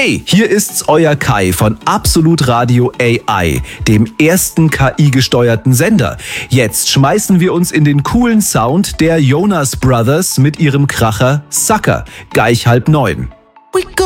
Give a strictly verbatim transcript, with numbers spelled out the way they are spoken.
Hey, hier ist's, euer Kai von Absolut Radio A I, dem ersten K I-gesteuerten Sender. Jetzt schmeißen wir uns in den coolen Sound der Jonas Brothers mit ihrem Kracher Sucker. Gleich halb neun.